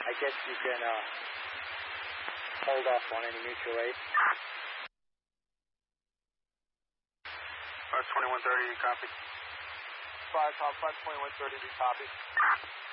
I guess you can hold off on any mutual aid. 2130, copy. 5, Top 5, 2130, copy.